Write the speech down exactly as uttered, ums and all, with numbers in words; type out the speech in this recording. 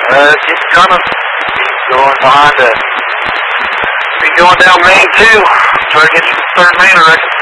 Uh, just coming. Going behind us. Be going down Main two. Try to get to the third main, I reckon.